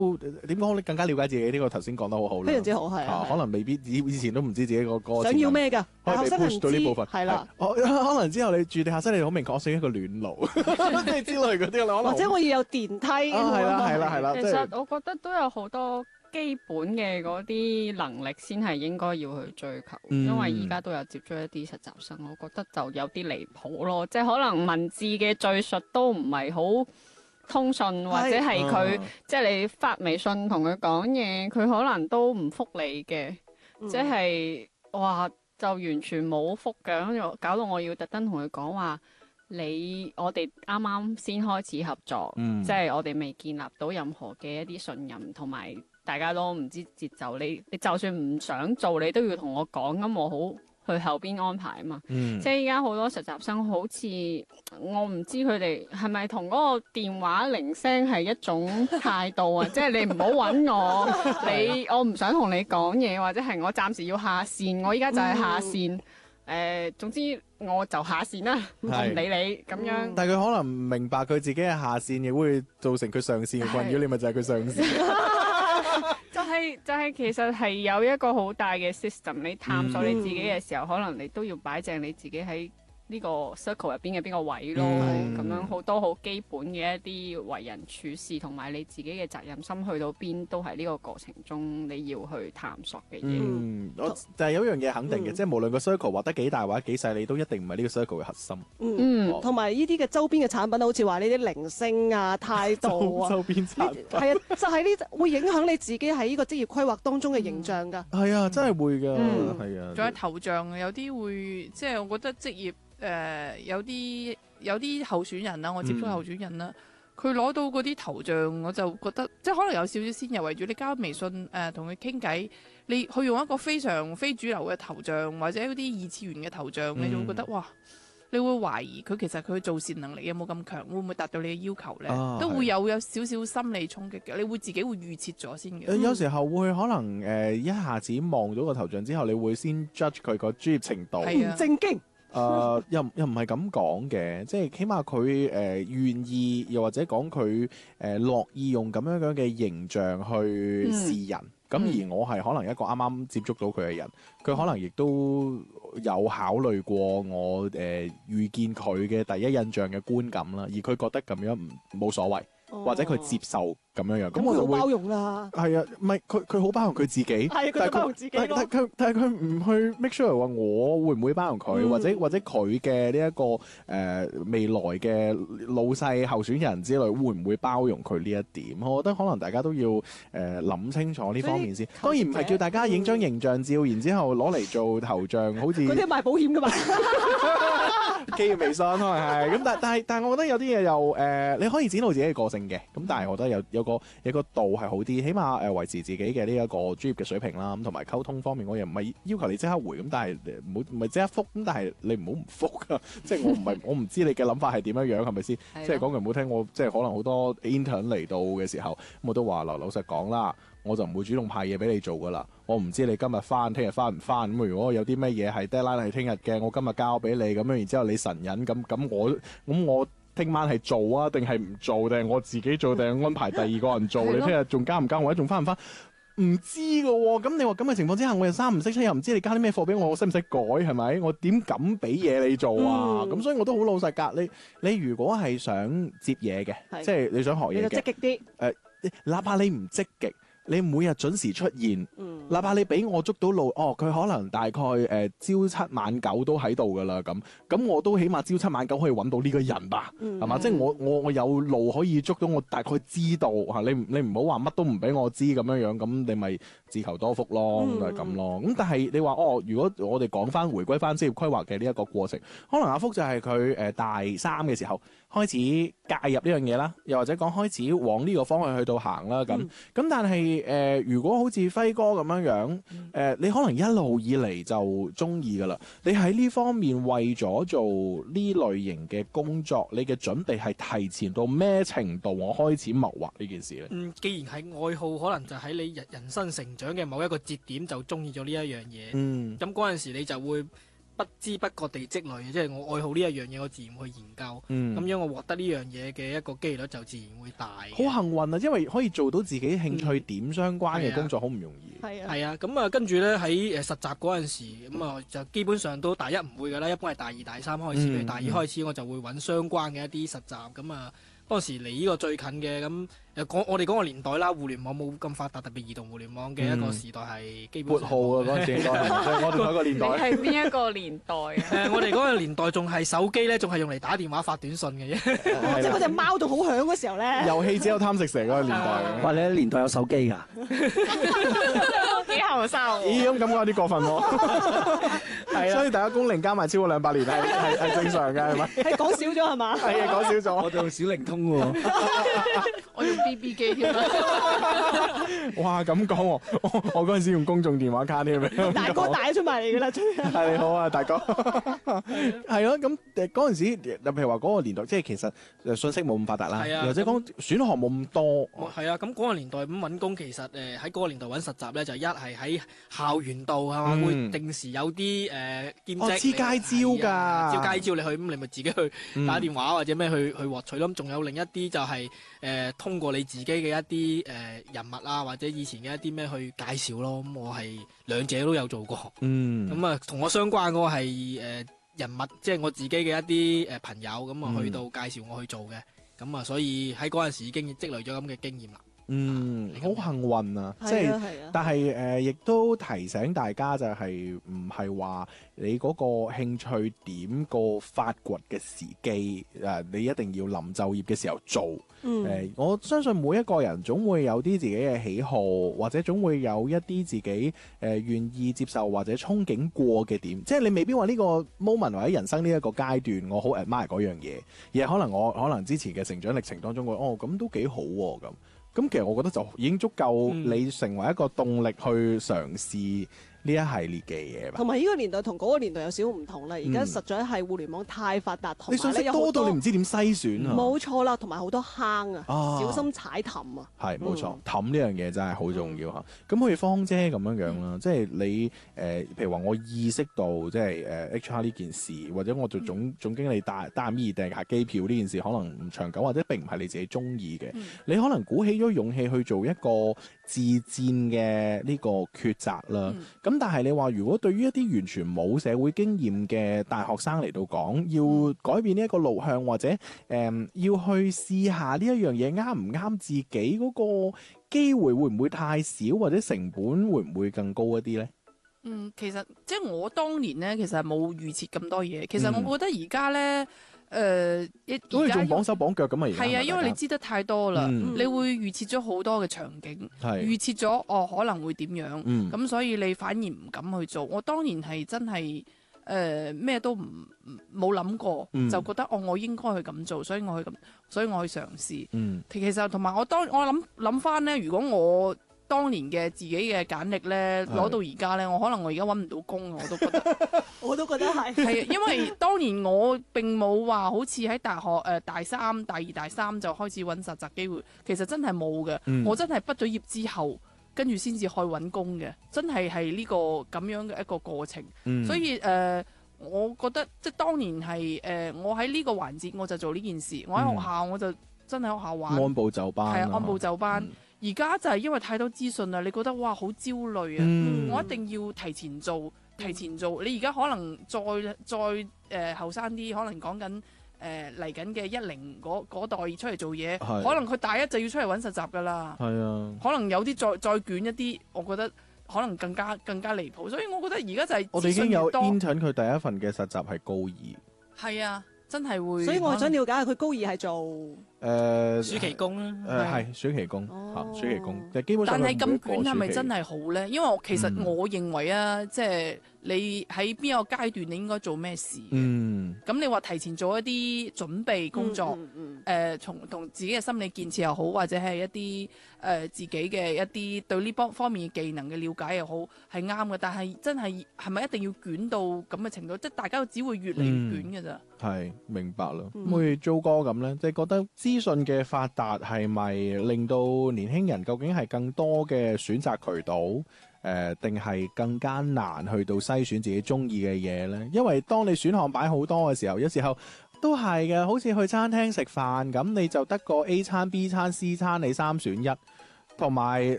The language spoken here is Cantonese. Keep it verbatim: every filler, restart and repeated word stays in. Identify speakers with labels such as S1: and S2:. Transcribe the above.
S1: 點講你更加了解自己呢、呢個頭先講得好好啦，
S2: 非常之好係啊，
S1: 可能未必以以前都唔知自己個歌
S2: 想要咩㗎，
S1: 可以被 push 到呢部分
S2: 係啦。
S1: 哦，可能之後你住地下室，你好明確，我想要一個暖爐，即係之類嗰啲啦。
S2: 或者我要有電梯。
S1: 係啦係啦係啦。
S3: 其實我覺得都有好多基本嘅嗰啲能力先係應該要去追求，
S1: 嗯、
S3: 因為而家都有接觸一啲實習生，我覺得就有啲離譜咯，即係可能文字嘅敘述都唔係好通順，或者係佢、啊、即係你發微信同佢講嘢，佢可能都唔覆你嘅，嗯、即係哇就完全冇覆嘅，搞到我要特登同佢講話。你我哋啱啱先開始合作，嗯、即係我哋未建立到任何嘅一啲信任，同埋大家都唔知節奏。你你就算唔想做，你都要同我講，咁我好去後邊安排啊嘛。嗯、即係而家好多實習生好似我唔知佢哋係咪同嗰個電話鈴聲係一種態度啊？即係你唔好揾我，你我唔想同你講嘢，或者係我暫時要下線，我依家就係下線。嗯誒、呃，總之我就下線啦，唔理你咁樣。
S1: 但係佢可能唔明白佢自己係下線，亦會造成佢上線嘅困擾。你咪就係佢上線。
S3: 就係、是、就係、是，其實係有一個好大嘅 system。你探索你自己嘅時候，嗯、可能你都要擺正你自己喺呢個 circle 入邊嘅邊個位咯。咁、嗯、樣好多好基本嘅一啲為人處事，同埋你自己嘅責任心去到邊，都係呢個過程中你要去探索嘅嘢。
S1: 嗯，我但係有一樣嘢肯定嘅，嗯、即係無論個 circle 畫得幾大或者幾細，你都一定唔係呢個 circle 嘅核心。
S2: 嗯，同埋呢啲嘅周邊嘅產品，好似話呢啲鈴聲啊、態度啊，
S1: 周邊產品
S2: 係啊，就係、是、呢會影響你自己喺呢個職業規劃當中嘅形象㗎。係、
S1: 嗯、啊，真係會㗎，係、
S4: 嗯、啊。
S1: 仲
S4: 有頭像，有啲會即係我覺得職業。誒、呃、有啲有啲候選人啦，我接觸候選人啦，佢攞、嗯、到嗰啲頭像，我就覺得即係可能有少少先入為主。你加微信誒同佢傾偈，你去用一個非常非主流嘅頭像，或者嗰啲二次元嘅頭像，嗯、你就會覺得哇，你會懷疑佢其實佢做事能力有冇咁強，會唔會達到你嘅要求咧？啊、都會有有少少心理衝擊嘅，你會自己會預設咗先嘅、嗯。
S1: 有時候會可能誒、呃、一下子望到個頭像之後，你會先 judge 佢個專業程度，
S2: 唔、啊、正經。
S1: 誒、呃、又又唔係咁講嘅，即係起碼佢誒願意，又或者講佢誒樂意用咁樣樣嘅形象去示人。咁、嗯、而我係可能一個啱啱接觸到佢嘅人，佢可能亦都有考慮過我誒、呃、遇見佢嘅第一印象嘅觀感啦，而佢覺得咁樣唔冇所謂，哦、或者佢接受。咁樣樣，咁我就會
S2: 包容啦。
S1: 係啊，唔係佢佢好包容佢自己，
S2: 係佢包容自己咯。
S1: 但係佢但係佢唔去 make sure 話我會唔會包容佢，嗯、或者或者佢嘅呢一個誒、呃、未來嘅老細候選人之類會唔會包容佢呢一點？我覺得可能大家都要誒諗、呃、清楚呢方面先。當然唔係叫大家影張形象照，嗯、然之後攞嚟做頭像，好似嗰啲
S2: 賣保險噶嘛。
S1: 寄微信可能係咁，但但係但係我覺得有啲嘢又誒、呃，你可以展露自己嘅個性嘅，咁但係我覺得有有個有個度係好啲，起碼誒維、呃、持自己嘅呢一個專業嘅水平啦，咁同埋溝通方面，我又唔係要求你即刻回，咁但係唔好唔係即刻覆，咁但係你唔好唔覆啊！即係我唔係我唔知你嘅諗法係點樣樣，係咪先？即係講句唔好聽，我即係可能好多 intern 嚟到嘅時候，我都話嗱，老實講啦。我就唔會主動派嘢俾你做噶啦，我唔知你今日翻，聽日翻唔翻咁。如果有啲咩嘢係 deadline 係聽日嘅，我今日交俾你咁樣，然之後你神隱咁咁我咁我聽晚係做啊，定係唔做，定係我自己做，定係安排第二個人做？你聽日仲交唔交，或者仲翻唔翻？唔知噶喎，咁你話咁嘅情況之下，我又三唔識七，又唔知你交啲咩貨俾我，我識唔識改係咪？我點敢俾嘢你做啊？咁、嗯、所以我都好老實㗎。你你如果係想接嘢嘅，是即係你想學嘢嘅，
S2: 你就積極啲。誒、
S1: 呃，哪怕你唔積極。你每日準時出現，
S2: 嗯、哪怕
S1: 你俾我捉到路，哦，佢可能大概誒、呃、朝七晚九都喺度噶啦，咁咁我都起碼朝七晚九可以揾到呢個人吧，係嘛、嗯？即係我我我有路可以捉到，我大概知道嚇，你你唔好話乜都唔俾我知咁樣樣，咁你咪自求多福咯，就係咁咯。咁但係你話哦，如果我哋講翻回歸翻職業規劃嘅呢一個過程，可能阿福就係佢誒大三嘅時候開始介入呢樣嘢啦，又或者講開始往呢個方向去到行啦，咁咁、嗯、但係。誒、呃，如果好似輝哥咁樣樣，誒、呃，你可能一路以嚟就中意噶啦。你喺呢方面為咗做呢類型嘅工作，你嘅準備係提前到咩程度？我開始謀劃呢件事咧。
S5: 嗯，既然係愛好，可能就喺你人人生成長嘅某一個節點就中意咗呢一樣嘢。嗯，咁嗰陣時你就會不不知不覺地積累，即係我愛好呢一樣嘢，我自然會研究，咁、
S1: 嗯
S5: 樣我獲得呢樣嘢嘅一個機率就自然會大。
S1: 好幸運啊，因為可以做到自己興趣點相關嘅工作，好唔容易。
S2: 係啊，
S5: 係啊，咁啊跟住咧喺誒實習嗰陣時，咁啊就基本上都大一唔會㗎啦，一般係大二、大三開始，譬如
S1: 嗯
S5: 大二開始我就會揾相關嘅一啲實習，咁啊嗰陣時離呢個最近嘅咁誒講我哋嗰個年代啦，互聯網冇咁發達，特別移動互聯網嘅一個時代係基本上
S1: 撥號啊嗰陣時應該係，即係我哋嗰個年
S3: 你
S1: 代。
S3: 係邊一個年代啊？
S5: 誒我哋嗰個年代仲係手機咧，仲係用嚟打電話發短信嘅啫。
S2: 即係嗰隻貓仲好響嗰時候咧，
S1: 遊戲只有貪食蛇嗰個年代。
S6: 哇！你喺年代有手機㗎？
S3: 幾後生
S1: 咦，咁咁有啲過分喎。
S5: 係
S1: 所以大家工齡加埋超過兩百年係係係正常嘅，係咪？
S2: 係講少咗係嘛？
S1: 係啊，講少咗。
S6: 我哋用小靈通喎。
S4: 我用 B B 機添啦。
S1: 哇，咁講喎，我我嗰陣時用公眾電話卡添。
S2: 大哥帶出埋嚟㗎啦，真係。
S1: 係你好啊，大哥。係咯，咁誒嗰陣時，譬如話嗰個年代，即係其實誒信息冇咁發達啦，
S5: 係啊
S1: 或者講選項冇咁多。
S5: 係啊，咁嗰個年代咁揾工，其實誒喺嗰個年代揾實習咧，就一係喺校園度係嘛，
S1: 嗯
S5: 會定時有啲誒兼職，
S1: 哦黐街招㗎
S5: 係啊招街招你去，咁你咪自己去
S1: 嗯
S5: 打電話或者咩去去獲取咯。咁仲有另一啲就係誒通過你自己嘅一啲誒人物啊，或者以前嘅一啲咩去介紹咯。咁我係兩者都有做過。
S1: 嗯，
S5: 咁啊，同我相關嗰個係誒人物，即係我自己嘅一啲誒朋友，咁啊去到介紹我去做嘅。咁啊，所以喺嗰陣時已經積累咗咁嘅經驗啦。
S1: 嗯，好幸運啊！即係
S2: 係啊，係啊。
S1: 但係誒、呃，亦都提醒大家就係唔係話你嗰個興趣點個發掘嘅時機誒、呃，你一定要臨就業嘅時候做。誒、
S2: 嗯
S1: 呃，我相信每一個人總會有啲自己嘅喜好，或者總會有一啲自己誒、呃、願意接受或者憧憬過嘅點。即係你未必話呢個 moment 或者人生呢一個階段，我好 admire 嗰樣嘢，而係可能我可能之前嘅成長歷程當中，我哦咁都幾好喎、咁。咁其實我覺得就已經足夠你成為一個動力去嘗試呢一系列嘅嘢吧。
S2: 同埋呢個年代同嗰個年代有少少唔同啦，而家
S1: 嗯
S2: 實在係互聯網太發達，同
S1: 你信息
S2: 埋咧有好
S1: 多到
S2: 多
S1: 你唔知點篩選啊！
S2: 冇錯啦，同埋好多坑啊，
S1: 啊
S2: 小心踩氹啊！
S1: 係冇錯
S2: 嗯，
S1: 氹呢樣嘢真係好重要嚇。咁好似芳姐咁樣樣啦，即係你誒、呃，譬如話我意識到即係誒 H R 呢件事，或者我做總總經理帶帶咁易訂下機票呢件事，可能唔長久，或者並唔係你自己中意嘅。
S2: 嗯
S1: 你可能鼓起咗勇氣去做一個自戰嘅呢個抉擇啦。
S2: 嗯
S1: 咁、但係你話如果對於一啲完全冇社會經驗嘅大學生嚟到講，要改變呢一個路向，或者誒、嗯要去試下呢一樣嘢啱唔啱自己嗰個機會會唔會太少，或者成本會唔會更高一啲呢？
S4: 嗯，其實即係我當年咧，其實係冇預設咁多嘢。其實
S1: 嗯
S4: 我覺得而家咧，誒一
S1: 好似
S4: 而家
S1: 仲綁手綁腳咁啊！而家
S4: 係啊，因為你
S1: 大
S4: 知得太多啦，
S1: 嗯
S4: 你會預設咗好多嘅場景，
S1: 家係
S4: 預設咗哦可能會點樣，
S1: 嗯
S4: 咁所以你反而唔敢去做。我當年係真係誒咩都唔唔冇諗過，
S1: 嗯
S4: 就覺得哦我應該去咁做，所以我去咁，所以我去嘗試。
S1: 嗯
S4: 其實同埋我當我諗諗翻咧，如果我當年嘅自己嘅簡歷咧
S1: 係
S4: 攞到而家咧，我可能我而家揾唔到工，我都覺得
S2: 我都覺得係。
S4: 係啊，因為當年我並冇話好似喺大學誒、呃、大三、大二、大三就開始揾實習機會，其實真係冇嘅。
S1: 嗯
S4: 我真係畢咗業之後，跟住先至去揾工嘅，真係係呢個咁樣嘅一個過程。
S1: 嗯
S4: 所以誒、呃我覺得即係當年係誒、呃我喺呢個環節我就做呢件事，我喺學校我就真係喺學校玩。
S1: 按部就班啊
S4: 係啊，按部就班。
S1: 嗯
S4: 而家就係因為太多資訊啦，你覺得哇好焦慮啊！
S1: 嗯
S4: 我一定要提前做，提前做。你而家可能再再誒後生啲，可能講緊誒嚟緊嘅一零嗰嗰代出嚟做嘢，
S1: 係
S4: 可能佢大一就要出嚟揾實習㗎啦。
S1: 係啊。
S4: 可能有啲再再捲一啲，我覺得可能更加更加離譜。所以我覺得而家就係
S1: 我哋已
S4: 資訊
S1: 經有
S4: 越多，
S1: intern 佢第一份嘅實習係高二，
S4: 係啊，真係會。
S2: 所以我想了解下佢高二係做
S1: 誒
S5: 暑期工啦，
S1: 誒係暑期工
S2: 哦
S1: 嚇，暑期工，但基本上
S4: 但係咁
S1: 佢每一個
S4: 捲係咪
S1: 暑期
S4: 真係好呢？因為我其實
S1: 嗯
S4: 我認為啊，即係你喺邊個階段你應該做咩事嘅。
S1: 嗯
S4: 咁你話提前做一啲準備工作，誒、
S2: 嗯嗯
S4: 呃，從同自己嘅心理建設又好，或者係一啲誒、呃、自己嘅一啲對呢方方面嘅技能嘅了解又好，係啱嘅。但係真係係咪一定要捲到咁嘅程度？即係大家只會越嚟越捲嘅咋。
S1: 係明白啦。
S2: 嗯
S1: 咁好似 Jo 哥咁咧，即係覺得資訊嘅發達係咪令到年輕人究竟係更多嘅選擇渠道？ 誒定係更加難去到篩選自己中意嘅嘢呢？因為當你選項擺好多嘅時候，有時候都係嘅，好似去餐廳食飯咁，你就得個 A 餐、B 餐、C 餐，你三選一。同埋